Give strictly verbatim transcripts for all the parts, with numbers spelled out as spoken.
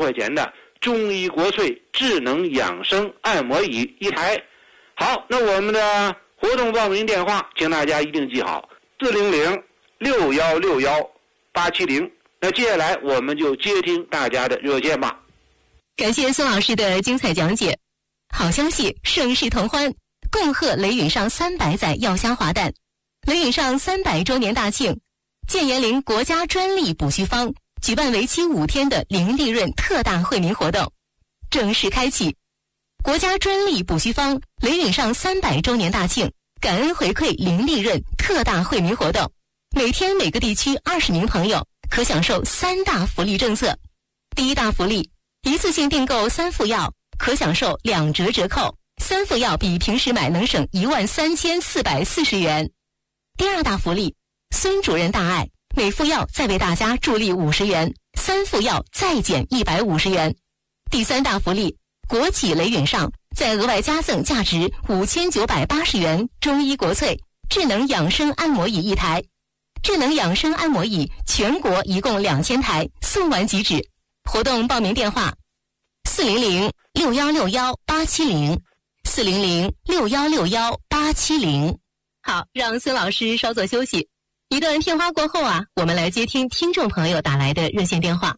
块钱的中医国粹智能养生按摩椅一台。好，那我们的活动报名电话，请大家一定记好：四零零六幺六幺八七零。那接下来我们就接听大家的热线吧。 感谢孙老师的精彩讲解。好消息，盛世同欢，恭贺雷允上三百载药香华诞，雷允上三百周年大庆，建言灵国家专利补虚方举办为期五天的零利润特大惠民活动正式开启。国家专利补虚方雷允上三百周年大庆感恩回馈零利润特大惠民活动，每天每个地区二十名朋友可享受三大福利政策。第一大福利，一次性订购三副药可享受两折折扣，三副药比平时买能省一万三千四百四十元。第二大福利，孙主任大爱，每副药再为大家助力五十元，三副药再减一百五十元。第三大福利，国企雷允上再额外加赠价值五千九百八十元中医国粹智能养生按摩椅一台。智能养生按摩椅全国一共两千台，送完即止。活动报名电话：四零零六幺六幺八七零，四零零六幺六幺八七零。好，让孙老师稍作休息。一段片花过后啊，我们来接听听众朋友打来的热线电话。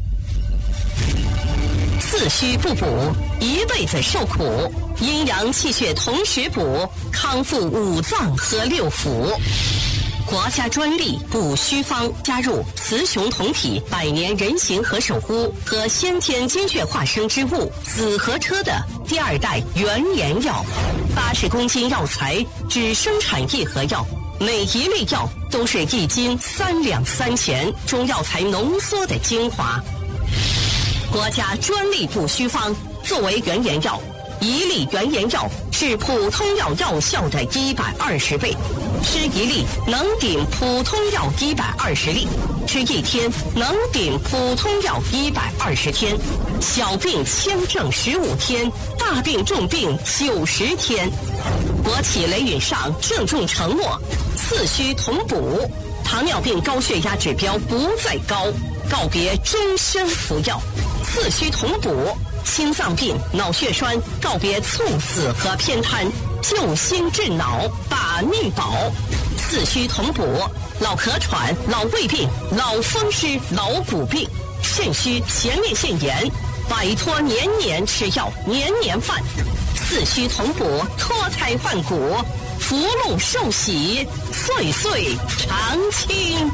四虚不补，一辈子受苦；阴阳气血同时补，康复五脏和六腑。国家专利补虚方加入雌雄同体百年人形和守护和先天精血化生之物紫河车的第二代原研药，八十公斤药材只生产一盒药，每一粒药都是一斤三两三钱中药材浓缩的精华。国家专利补虚方作为原研药，一粒原研药是普通药药效的一百二十倍，吃一粒能顶普通药一百二十粒，吃一天能顶普通药一百二十天，小病轻症十五天，大病重病九十天。国企雷允上郑重承诺，四虚同补，糖尿病高血压指标不再高，告别终身服药。四虚同补，心脏病、脑血栓告别猝死和偏瘫，救心治脑把命保。四虚同补，老咳喘、老胃病、老风湿、老骨病、肾虚、前列腺炎，摆脱年年吃药、年年犯。四虚同补，脱胎换骨，福禄寿喜，岁岁常青。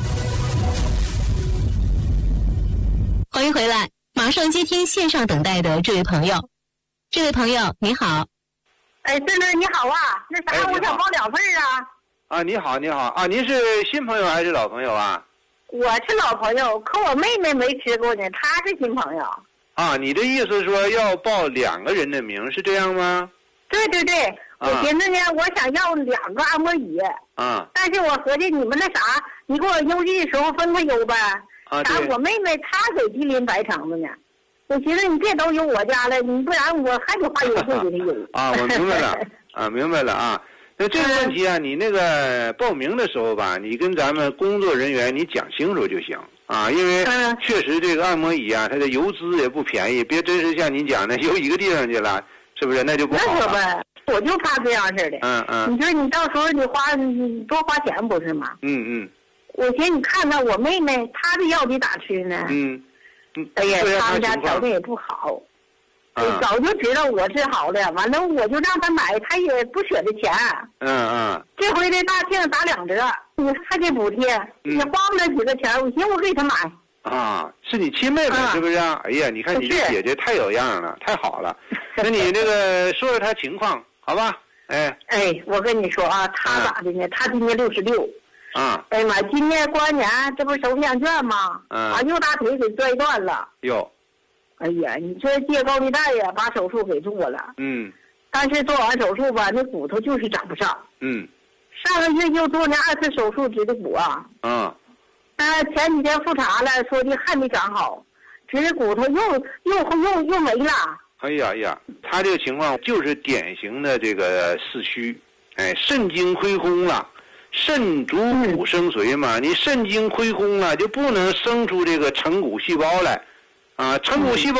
欢迎回来，马上接听线上等待的这位朋友。这位朋友你好。 哎，孙子你好啊，那啥、哎、我想报两份啊。 啊，你好你好啊，您是新朋友还是老朋友啊？ 我是老朋友，可我妹妹没吃过呢，她是新朋友。啊， 你的意思说要报两个人的名，是这样吗？ 对对对，我寻思呢，我想要两个按摩椅。 啊。 但是我合计你们那啥，你给我邮寄的时候分个邮呗。 啊， 啥？我妹妹她给吉林白城的呢。我寻思你这都有我家了，你不然我还得花邮费给他邮。 啊，我明白了，啊，明白了啊。那这个问题啊，你那个报名的时候吧，你跟咱们工作人员你讲清楚就行啊，因为确实这个按摩椅啊，它的邮资也不便宜，别真是像您讲的邮一个地方去了，是不是？那就不好了。 那可呗，我就怕这样似的。 嗯嗯。 你说你到时候你花你多花钱不是吗？ 嗯嗯。 我寻思你看看我妹妹，她的药得咋吃呢？ 嗯。嗯。 哎呀，他们家条件也不好。 嗯、 早就知道我是好的，完了我就让他买，他也不舍得钱。 嗯嗯。 这回的大庆打两折，你还给补贴， 嗯、 你花不了几个钱，我寻我给他买。 啊，是你亲妹妹、啊、是不是、啊？哎呀，你看你这姐姐太有样了，太好了。那你那个说说她情况，好吧？哎。 哎，我跟你说啊，她咋的呢？她、嗯、今年六十六。 啊。 哎呀妈，今年过完年，这不是手相卷吗？ 嗯。 把右大腿给拽断了。 哟。 哎呀，你这借高利贷呀，把手术给做了。 嗯。 但是做完手术吧，那骨头就是长不上。 嗯。 上个月又做那二次手术植的骨啊。 嗯。 呃，前几天复查了，说的还没长好，植的骨头又又又又没了。 哎呀呀，他这个情况就是典型的这个四虚，哎，肾精亏空了，肾主骨生髓嘛，嗯、你肾精亏空了，就不能生出这个成骨细胞来。啊，成骨细胞